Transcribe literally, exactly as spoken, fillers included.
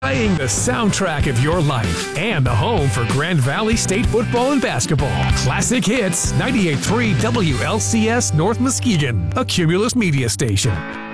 playing the soundtrack of your life and the home for Grand Valley State football and basketball. Classic Hits, ninety-eight point three W L C S North Muskegon, a Cumulus media station.